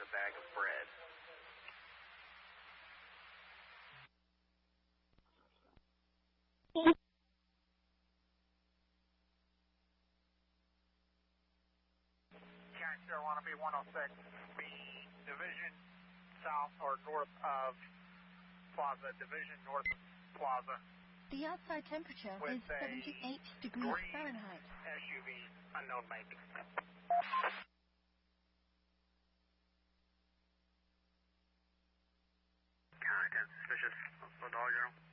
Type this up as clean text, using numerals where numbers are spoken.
bag of bread. Character wannabe 106, be division south or north of Plaza, division north of Plaza. The outside temperature is 78 degrees Fahrenheit. SUV, unknown make. Contact suspicious, the dog girl.